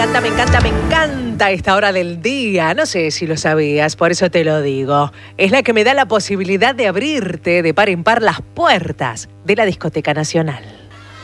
Me encanta esta hora del día. No sé si lo sabías, por eso te lo digo. Es la que me da la posibilidad de abrirte de par en par las puertas de la Discoteca Nacional.